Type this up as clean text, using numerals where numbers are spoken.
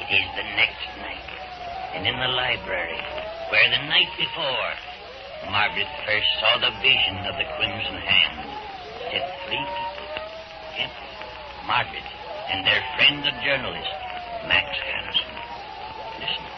It is the next night, and in the library, where the night before, Margaret first saw the vision of the Crimson Hand, sat three people, Kent, Margaret, and their friend, the journalist, Max Harrison. Listen.